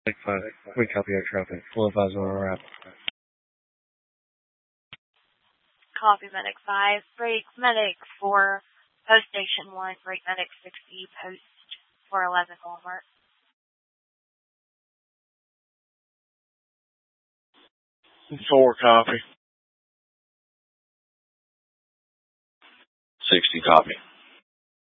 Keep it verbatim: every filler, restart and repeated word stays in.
Like five, we copy our traffic. Full advise where we're at. Copy Medic five, break Medic four, post station one, break Medic sixty, post four eleven Walmart. Four copy. sixty copy.